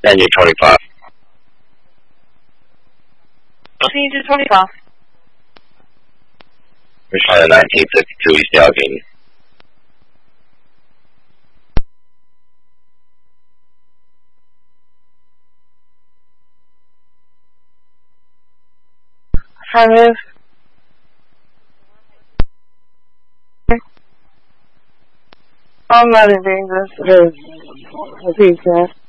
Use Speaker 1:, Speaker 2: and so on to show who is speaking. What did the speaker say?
Speaker 1: Can you 25?
Speaker 2: Can you do 25?
Speaker 1: We're trying to 1952 East Allegheny.
Speaker 2: Affirmative. I'm not in English. Repeat that.